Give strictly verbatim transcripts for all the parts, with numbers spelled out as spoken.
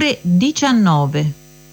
ore diciannove.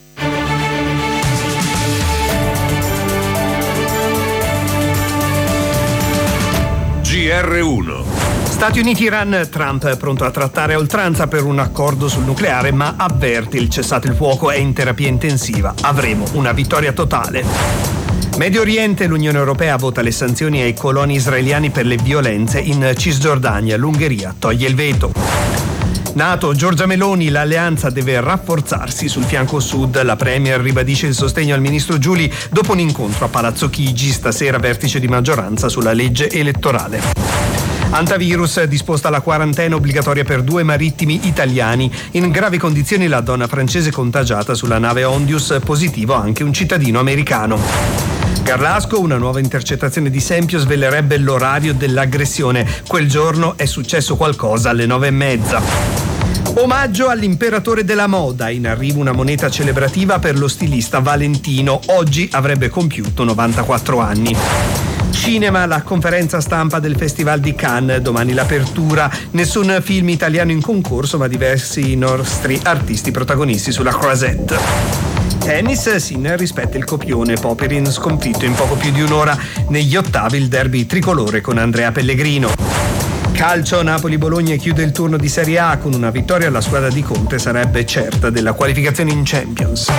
G R uno. Stati Uniti-Iran, Trump è pronto a trattare a oltranza per un accordo sul nucleare, ma avverte il cessate il fuoco è in terapia intensiva. Avremo una vittoria totale. Medio Oriente, l'Unione Europea vota le sanzioni ai coloni israeliani per le violenze in Cisgiordania. L'Ungheria toglie il veto. NATO, Giorgia Meloni, l'alleanza deve rafforzarsi sul fianco sud. La premier ribadisce il sostegno al ministro Giuli dopo un incontro a Palazzo Chigi. Stasera vertice di maggioranza sulla legge elettorale. Antivirus, disposta la quarantena obbligatoria per due marittimi italiani. In gravi condizioni la donna francese contagiata sulla nave Ondius, positivo anche un cittadino americano. Garlasco, una nuova intercettazione di Sempio svelerebbe l'orario dell'aggressione. Quel giorno è successo qualcosa alle nove e mezza. Omaggio all'imperatore della moda, in arrivo una moneta celebrativa per lo stilista Valentino. Oggi avrebbe compiuto novantaquattro anni. Cinema, la conferenza stampa del Festival di Cannes, domani l'apertura. Nessun film italiano in concorso, ma diversi nostri artisti protagonisti sulla Croisette. Tennis, Sinner rispetta il copione, Popyrin sconfitto in poco più di un'ora. Negli ottavi il derby tricolore con Andrea Pellegrino. Calcio, Napoli-Bologna chiude il turno di Serie A. Con una vittoria la squadra di Conte sarebbe certa della qualificazione in Champions.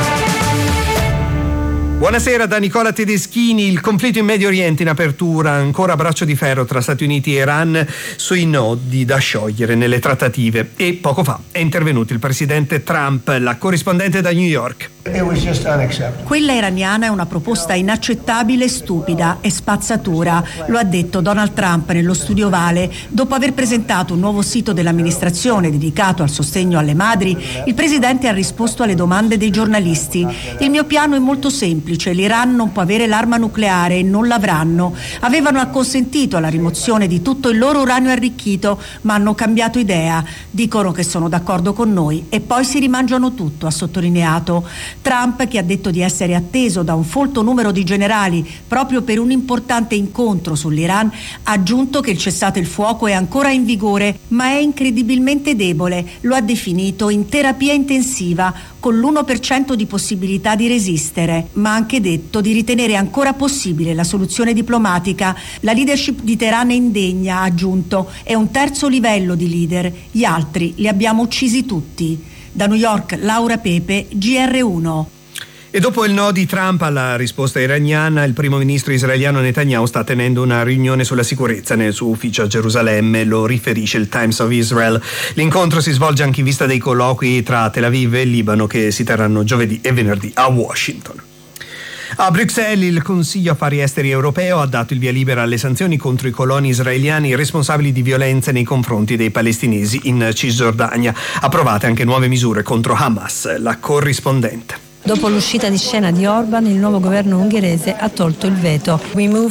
Buonasera da Nicola Tedeschini. Il conflitto in Medio Oriente in apertura, ancora braccio di ferro tra Stati Uniti e Iran sui nodi da sciogliere nelle trattative. E poco fa è intervenuto il presidente Trump. La corrispondente da New York. Quella iraniana è una proposta inaccettabile, stupida e spazzatura, lo ha detto Donald Trump nello studio Ovale. Dopo aver presentato un nuovo sito dell'amministrazione dedicato al sostegno alle madri, il presidente ha risposto alle domande dei giornalisti. Il mio piano è molto semplice, l'Iran non può avere l'arma nucleare e non l'avranno. Avevano acconsentito alla rimozione di tutto il loro uranio arricchito, ma hanno cambiato idea. Dicono che sono d'accordo con noi e poi si rimangiano tutto, ha sottolineato. Trump, che ha detto di essere atteso da un folto numero di generali proprio per un importante incontro sull'Iran, ha aggiunto che il cessate il fuoco è ancora in vigore, ma è incredibilmente debole. Lo ha definito in terapia intensiva, con l'uno per cento di possibilità di resistere, ma ha anche detto di ritenere ancora possibile la soluzione diplomatica. La leadership di Teheran è indegna, ha aggiunto, è un terzo livello di leader, gli altri li abbiamo uccisi tutti. Da New York, Laura Pepe, G R uno. E dopo il no di Trump alla risposta iraniana, il primo ministro israeliano Netanyahu sta tenendo una riunione sulla sicurezza nel suo ufficio a Gerusalemme, lo riferisce il Times of Israel. L'incontro si svolge anche in vista dei colloqui tra Tel Aviv e il Libano che si terranno giovedì e venerdì a Washington. A Bruxelles il Consiglio Affari Esteri europeo ha dato il via libera alle sanzioni contro i coloni israeliani responsabili di violenze nei confronti dei palestinesi in Cisgiordania. Approvate anche nuove misure contro Hamas. La corrispondente. Dopo l'uscita di scena di Orban, il nuovo governo ungherese ha tolto il veto.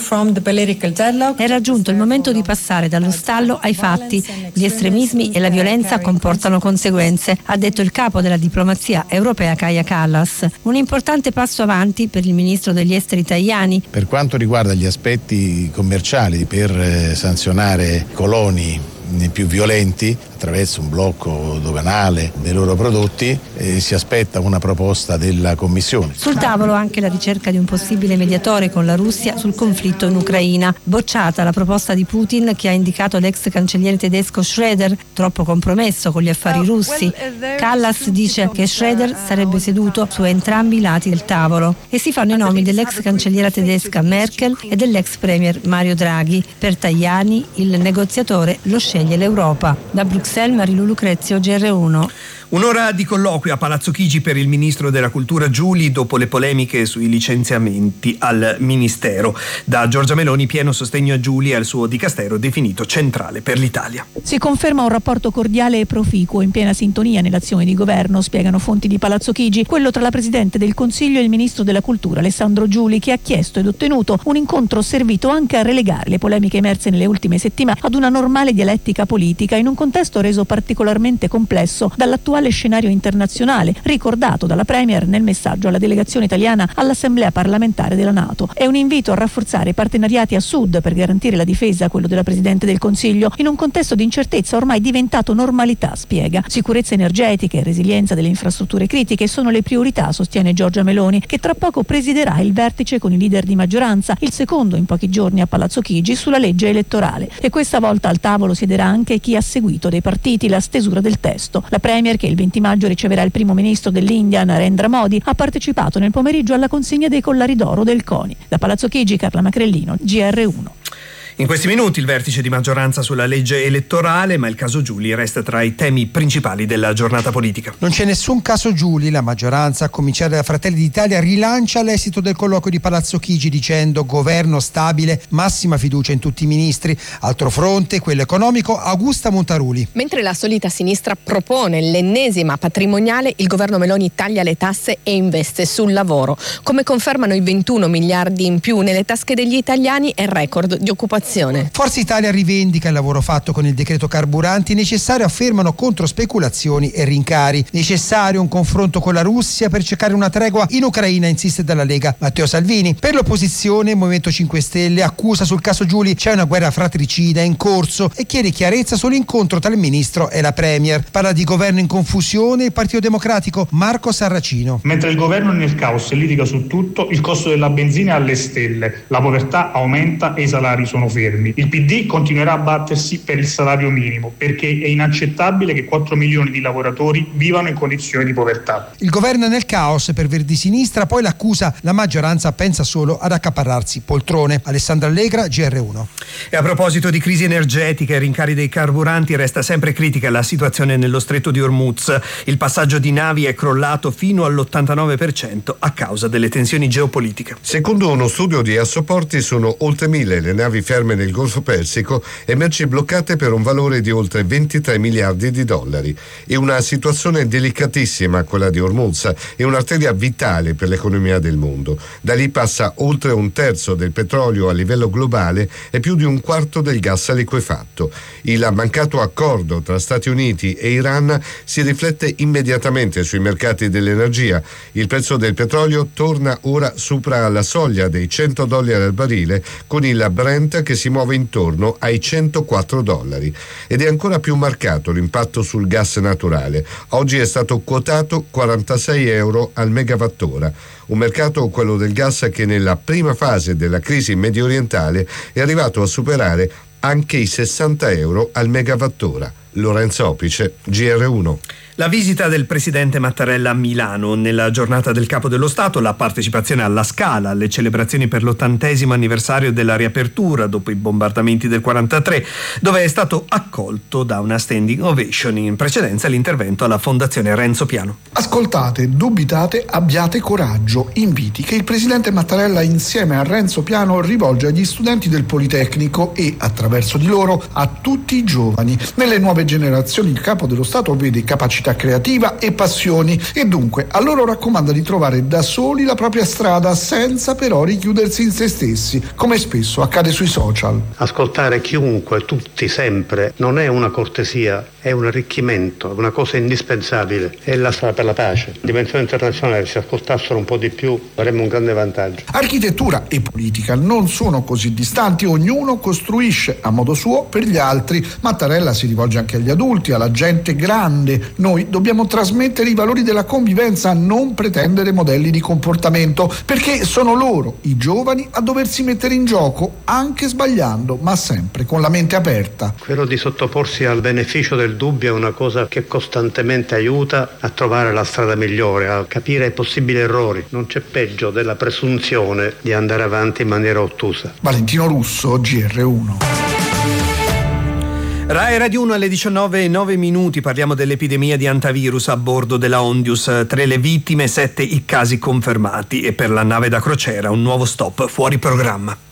È raggiunto il momento di passare dallo stallo ai fatti. Gli estremismi e la violenza comportano conseguenze, ha detto il capo della diplomazia europea Kaja Kallas. Un importante passo avanti per il ministro degli esteri Tajani. Per quanto riguarda gli aspetti commerciali per eh, sanzionare coloni più violenti attraverso un blocco doganale dei loro prodotti, eh, si aspetta una proposta della Commissione. Sul tavolo anche la ricerca di un possibile mediatore con la Russia sul conflitto in Ucraina. Bocciata la proposta di Putin che ha indicato l'ex cancelliere tedesco Schröder, troppo compromesso con gli affari russi. Kallas dice che Schröder sarebbe seduto su entrambi i lati del tavolo e si fanno i nomi dell'ex cancelliera tedesca Merkel e dell'ex premier Mario Draghi. Per Tajani il negoziatore lo sceglie l'Europa. Da Bruxelles, Marilu Lucrezio, G R uno. Un'ora di colloquio a Palazzo Chigi per il ministro della cultura Giuli dopo le polemiche sui licenziamenti al ministero. Da Giorgia Meloni pieno sostegno a Giuli e al suo dicastero definito centrale per l'Italia. Si conferma un rapporto cordiale e proficuo in piena sintonia nell'azione di governo, spiegano fonti di Palazzo Chigi, quello tra la Presidente del Consiglio e il ministro della cultura Alessandro Giuli, che ha chiesto ed ottenuto un incontro servito anche a relegare le polemiche emerse nelle ultime settimane ad una normale dialettica politica in un contesto reso particolarmente complesso dall'attuale l'attuale scenario internazionale, ricordato dalla Premier nel messaggio alla delegazione italiana all'Assemblea parlamentare della NATO. È un invito a rafforzare i partenariati a sud per garantire la difesa, quello della Presidente del Consiglio, in un contesto di incertezza ormai diventato normalità, spiega. Sicurezza energetica e resilienza delle infrastrutture critiche sono le priorità, sostiene Giorgia Meloni, che tra poco presiderà il vertice con i leader di maggioranza, il secondo in pochi giorni a Palazzo Chigi, sulla legge elettorale. E questa volta al tavolo siederà anche chi ha seguito dei partiti la stesura del testo. La Premier, che il venti maggio riceverà il primo ministro dell'India Narendra Modi, ha partecipato nel pomeriggio alla consegna dei collari d'oro del CONI. Da Palazzo Chigi, Carla Macrellino, G R uno. In questi minuti il vertice di maggioranza sulla legge elettorale, ma il caso Giuli resta tra i temi principali della giornata politica. Non c'è nessun caso Giuli, la maggioranza, a cominciare da Fratelli d'Italia, rilancia l'esito del colloquio di Palazzo Chigi dicendo governo stabile, massima fiducia in tutti i ministri. Altro fronte, quello economico, Augusta Montaruli. Mentre la solita sinistra propone l'ennesima patrimoniale, il governo Meloni taglia le tasse e investe sul lavoro. Come confermano i ventuno miliardi in più nelle tasche degli italiani e record di occupazione. Forza Italia rivendica il lavoro fatto con il decreto carburanti, necessario, affermano, contro speculazioni e rincari. Necessario un confronto con la Russia per cercare una tregua in Ucraina, insiste dalla Lega Matteo Salvini. Per l'opposizione, il Movimento cinque Stelle accusa sul caso Giuli c'è una guerra fratricida in corso e chiede chiarezza sull'incontro tra il ministro e la Premier. Parla di governo in confusione il Partito Democratico, Marco Sarracino. Mentre il governo è nel caos e litiga su tutto, il costo della benzina è alle stelle, la povertà aumenta e i salari sono fermi. Il P D continuerà a battersi per il salario minimo, perché è inaccettabile che quattro milioni di lavoratori vivano in condizioni di povertà. Il governo è nel caos per Verdi Sinistra, poi l'accusa la maggioranza pensa solo ad accaparrarsi poltrone. Alessandra Allegra, G R uno. E a proposito di crisi energetica e rincari dei carburanti, resta sempre critica la situazione nello stretto di Hormuz. Il passaggio di navi è crollato fino all'ottantanove per cento a causa delle tensioni geopolitiche. Secondo uno studio di Assoporti sono oltre mille le navi ferme nel Golfo Persico e merci bloccate per un valore di oltre ventitré miliardi di dollari. È una situazione delicatissima quella di Hormuz, è un'arteria vitale per l'economia del mondo. Da lì passa oltre un terzo del petrolio a livello globale e più di un quarto del gas liquefatto. Il mancato accordo tra Stati Uniti e Iran si riflette immediatamente sui mercati dell'energia. Il prezzo del petrolio torna ora sopra la soglia dei cento dollari al barile, con il Brent che si muove intorno ai centoquattro dollari. Ed è ancora più marcato l'impatto sul gas naturale. Oggi è stato quotato quarantasei euro al megawattora. Un mercato, quello del gas, che nella prima fase della crisi mediorientale è arrivato a superare anche i sessanta euro al megawattora. Lorenzo Opice, G R uno. La visita del presidente Mattarella a Milano nella giornata del Capo dello Stato, la partecipazione alla Scala, alle celebrazioni per l'ottantesimo anniversario della riapertura dopo i bombardamenti del quarantatré, dove è stato accolto da una standing ovation. In precedenza l'intervento alla Fondazione Renzo Piano. Ascoltate, dubitate, abbiate coraggio. Inviti che il presidente Mattarella insieme a Renzo Piano rivolge agli studenti del Politecnico e, attraverso di loro, a tutti i giovani. Nelle nuove generazioni il Capo dello Stato vede capacità creativa e passioni e dunque a loro raccomanda di trovare da soli la propria strada senza però richiudersi in se stessi, come spesso accade sui social. Ascoltare chiunque, tutti, sempre, non è una cortesia, è un arricchimento, una cosa indispensabile, è la strada per la pace. In dimensione internazionale, se ascoltassero un po' di più avremmo un grande vantaggio. Architettura e politica non sono così distanti, ognuno costruisce a modo suo per gli altri. Mattarella si rivolge anche agli adulti, alla gente grande. Noi dobbiamo trasmettere i valori della convivenza, non pretendere modelli di comportamento, perché sono loro, i giovani, a doversi mettere in gioco, anche sbagliando, ma sempre con la mente aperta. Quello di sottoporsi al beneficio del dubbio è una cosa che costantemente aiuta a trovare la strada migliore, a capire i possibili errori. Non c'è peggio della presunzione di andare avanti in maniera ottusa. Valentino Russo, G R uno. Rai Radio uno alle diciannove e nove minuti, parliamo dell'epidemia di antivirus a bordo della Ondius. Tre le vittime, sette i casi confermati e per la nave da crociera un nuovo stop fuori programma.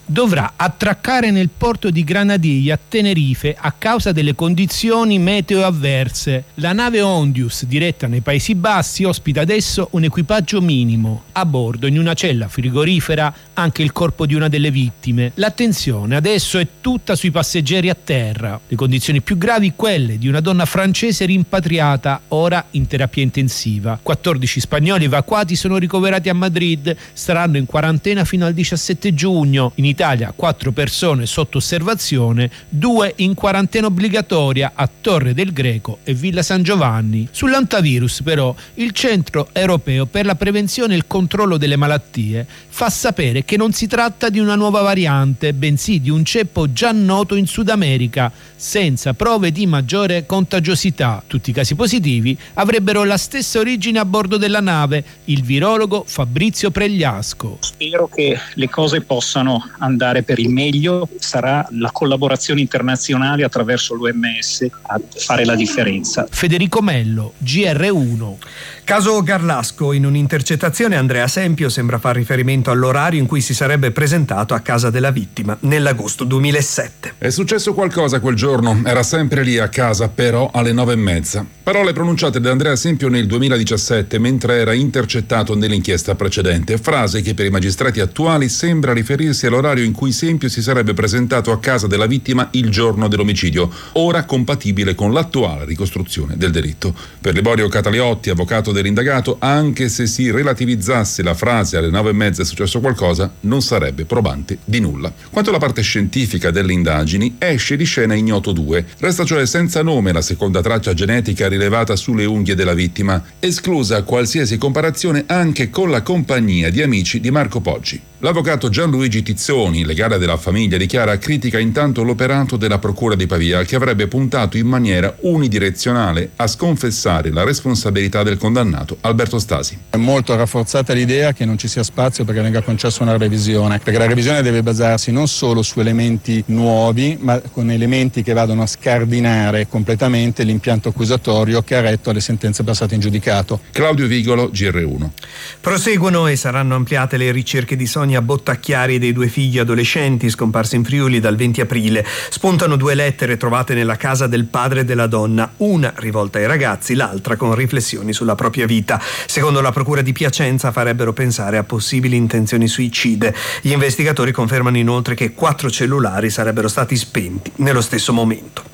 dovrà attraccare nel porto di Granadilla, Tenerife, a causa delle condizioni meteo avverse. La nave Ondius, diretta nei Paesi Bassi, ospita adesso un equipaggio minimo. A bordo, in una cella frigorifera, anche il corpo di una delle vittime. L'attenzione adesso è tutta sui passeggeri a terra. Le condizioni più gravi quelle di una donna francese rimpatriata, ora in terapia intensiva. quattordici spagnoli evacuati sono ricoverati a Madrid, saranno in quarantena fino al diciassette giugno. In Italia quattro persone sotto osservazione, due in quarantena obbligatoria a Torre del Greco e Villa San Giovanni. Sull'antivirus però il Centro Europeo per la Prevenzione e il Controllo delle Malattie fa sapere che non si tratta di una nuova variante, bensì di un ceppo già noto in Sud America, senza prove di maggiore contagiosità. Tutti i casi positivi avrebbero la stessa origine a bordo della nave. Il virologo Fabrizio Pregliasco. Spero che le cose possano andare per il meglio. Sarà la collaborazione internazionale attraverso l'O M S a fare la differenza. Federico Mello, G R uno. Caso Garlasco. In un'intercettazione Andrea Sempio sembra far riferimento all'orario in cui si sarebbe presentato a casa della vittima nell'agosto duemilasette. È successo qualcosa quel giorno, era sempre lì a casa, però alle nove e mezza. Parole pronunciate da Andrea Sempio nel duemiladiciassette mentre era intercettato nell'inchiesta precedente, frase che per i magistrati attuali sembra riferirsi all'orario in cui Sempio si sarebbe presentato a casa della vittima il giorno dell'omicidio, ora compatibile con l'attuale ricostruzione del delitto. Per Liborio Cataliotti, avvocato dell'indagato, anche se si relativizzasse la frase alle nove e mezza è successo qualcosa, non sarebbe probante di nulla. Quanto alla parte scientifica delle indagini, esce di scena ignoto due. Resta cioè senza nome la seconda traccia genetica rilevata sulle unghie della vittima, esclusa qualsiasi comparazione anche con la compagnia di amici di Marco Poggi. L'avvocato Gianluigi Tizzoni, legale della famiglia, dichiara critica intanto l'operato della Procura di Pavia, che avrebbe puntato in maniera unidirezionale a sconfessare la responsabilità del condannato Alberto Stasi. È molto rafforzata l'idea che non ci sia spazio perché venga concessa una revisione, perché la revisione deve basarsi non solo su elementi nuovi, ma con elementi che vadano a scardinare completamente l'impianto accusatorio che ha retto alle sentenze passate in giudicato. Claudio Vigolo, G R uno. Proseguono e saranno ampliate le ricerche di Sonia Bottacchiari e dei due figli adolescenti scomparsi in Friuli dal venti aprile. Spuntano due lettere trovate nella casa del padre della donna, una rivolta ai ragazzi, l'altra con riflessioni sulla propria vita. Secondo la Procura di Piacenza farebbero pensare a possibili intenzioni suicide. Gli investigatori confermano inoltre che quattro cellulari sarebbero stati spenti nello stesso momento.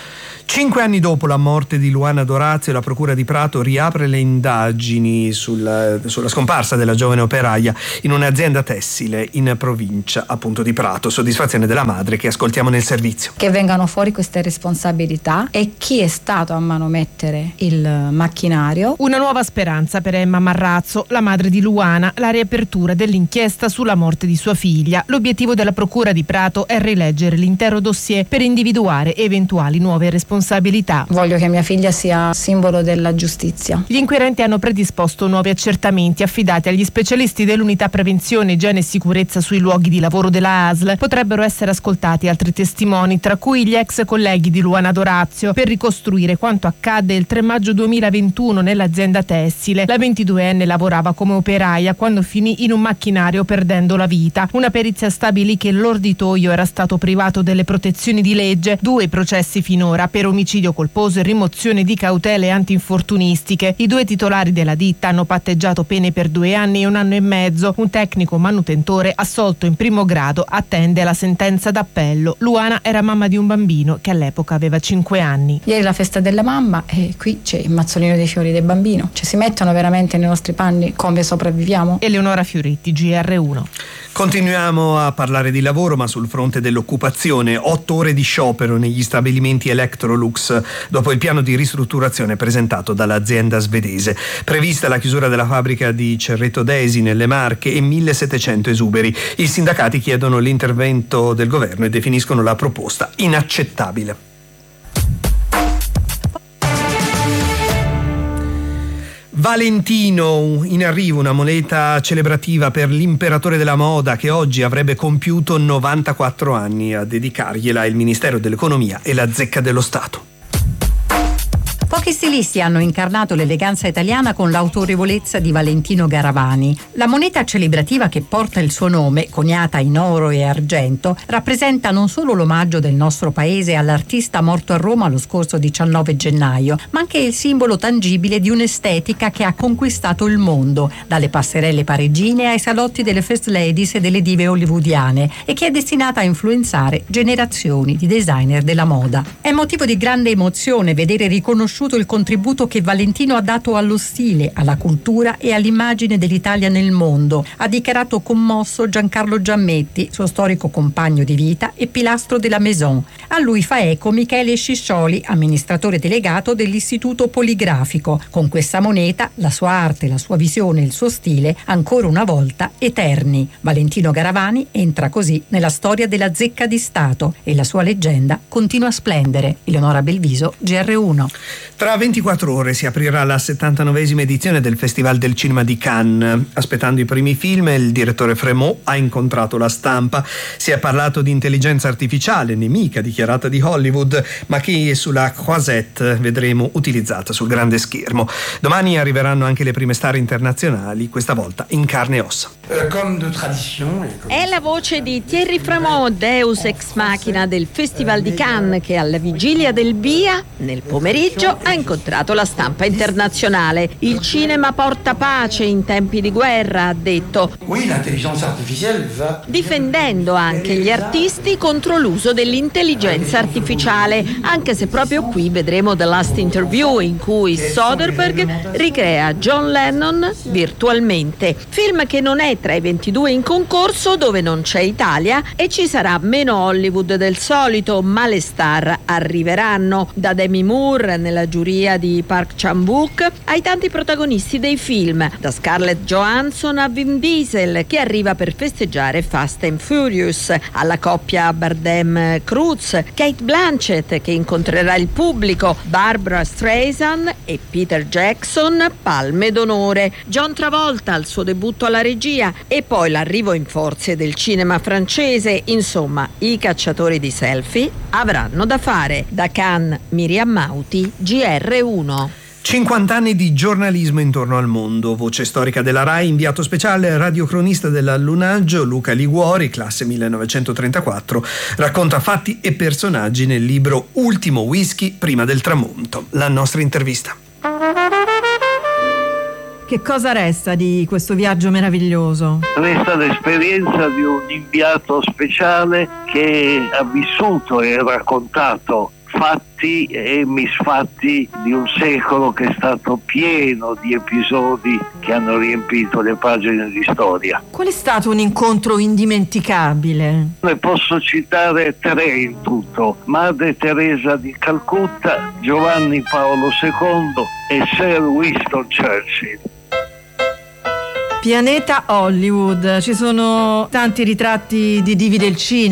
Cinque anni dopo la morte di Luana D'Orazio, la Procura di Prato riapre le indagini sulla, sulla scomparsa della giovane operaia in un'azienda tessile in provincia appunto di Prato. Soddisfazione della madre che ascoltiamo nel servizio. Che vengano fuori queste responsabilità e chi è stato a manomettere il macchinario. Una nuova speranza per Emma Marrazzo, la madre di Luana, la riapertura dell'inchiesta sulla morte di sua figlia. L'obiettivo della Procura di Prato è rileggere l'intero dossier per individuare eventuali nuove responsabilità. Voglio che mia figlia sia simbolo della giustizia. Gli inquirenti hanno predisposto nuovi accertamenti affidati agli specialisti dell'unità prevenzione, igiene e sicurezza sui luoghi di lavoro della A S L. Potrebbero essere ascoltati altri testimoni, tra cui gli ex colleghi di Luana D'Orazio, per ricostruire quanto accadde il tre maggio duemilaventuno nell'azienda tessile. La ventiduenne lavorava come operaia quando finì in un macchinario perdendo la vita. Una perizia stabilì che l'orditoio era stato privato delle protezioni di legge. Due processi finora per omicidio colposo e rimozione di cautele antinfortunistiche. I due titolari della ditta hanno patteggiato pene per due anni e un anno e mezzo. Un tecnico manutentore assolto in primo grado attende la sentenza d'appello. Luana era mamma di un bambino che all'epoca aveva cinque anni. Ieri è la festa della mamma e qui c'è il mazzolino dei fiori del bambino. Cioè si mettono veramente nei nostri panni, come sopravviviamo? Eleonora Fioretti, G R uno. Continuiamo a parlare di lavoro, ma sul fronte dell'occupazione. Otto ore di sciopero negli stabilimenti Electrolux dopo il piano di ristrutturazione presentato dall'azienda svedese. Prevista la chiusura della fabbrica di Cerreto Desi nelle Marche e millesettecento esuberi. I sindacati chiedono l'intervento del governo e definiscono la proposta inaccettabile. Valentino, in arrivo una moneta celebrativa per l'imperatore della moda che oggi avrebbe compiuto novantaquattro anni. A dedicargliela il Ministero dell'Economia e la Zecca dello Stato. Pochi stilisti hanno incarnato l'eleganza italiana con l'autorevolezza di Valentino Garavani. La moneta celebrativa che porta il suo nome, coniata in oro e argento, rappresenta non solo l'omaggio del nostro paese all'artista morto a Roma lo scorso diciannove gennaio, ma anche il simbolo tangibile di un'estetica che ha conquistato il mondo, dalle passerelle parigine ai salotti delle first ladies e delle dive hollywoodiane, e che è destinata a influenzare generazioni di designer della moda. È motivo di grande emozione vedere riconosciuto il contributo che Valentino ha dato allo stile, alla cultura e all'immagine dell'Italia nel mondo, ha dichiarato commosso Giancarlo Giammetti, suo storico compagno di vita e pilastro della Maison. A lui fa eco Michele Sciscioli, amministratore delegato dell'Istituto Poligrafico. Con questa moneta la sua arte, la sua visione e il suo stile, ancora una volta eterni. Valentino Garavani entra così nella storia della zecca di Stato e la sua leggenda continua a splendere. Eleonora Belviso, G R uno. Tra ventiquattro ore si aprirà la settantanovesima edizione del Festival del Cinema di Cannes. Aspettando i primi film, il direttore Frémaux ha incontrato la stampa. Si è parlato di intelligenza artificiale, nemica dichiarata di Hollywood, ma che sulla Croisette vedremo utilizzata sul grande schermo. Domani arriveranno anche le prime star internazionali, questa volta in carne e ossa. È la voce di Thierry Frémaux, Deus ex machina del Festival di Cannes, che alla vigilia del via, nel pomeriggio, ha incontrato la stampa internazionale. Il cinema porta pace in tempi di guerra, ha detto, difendendo anche gli artisti contro l'uso dell'intelligenza artificiale, anche se proprio qui vedremo The Last Interview, in cui Soderbergh ricrea John Lennon virtualmente. Film che non è tra i ventidue in concorso, dove non c'è Italia e ci sarà meno Hollywood del solito, ma le star arriveranno, da Demi Moore nella giuria di Park Chan-wook ai tanti protagonisti dei film, da Scarlett Johansson a Vin Diesel, che arriva per festeggiare Fast and Furious, alla coppia Bardem-Cruz, Kate Blanchett che incontrerà il pubblico, Barbara Streisand e Peter Jackson, palme d'onore, John Travolta al suo debutto alla regia e poi l'arrivo in forze del cinema francese. Insomma, i cacciatori di selfie avranno da fare. Da Cannes, Miriam Mauti, G R uno. cinquanta anni di giornalismo intorno al mondo. Voce storica della RAI, inviato speciale, radiocronista dell'allunaggio, Luca Liguori, classe millenovecentotrentaquattro, racconta fatti e personaggi nel libro Ultimo whisky prima del tramonto. La nostra intervista. Che cosa resta di questo viaggio meraviglioso? Resta l'esperienza di un inviato speciale che ha vissuto e raccontato fatti e misfatti di un secolo che è stato pieno di episodi che hanno riempito le pagine di storia. Qual è stato un incontro indimenticabile? Ne posso citare tre in tutto: Madre Teresa di Calcutta, Giovanni Paolo secondo e Sir Winston Churchill. Pianeta Hollywood, ci sono tanti ritratti di divi del cinema.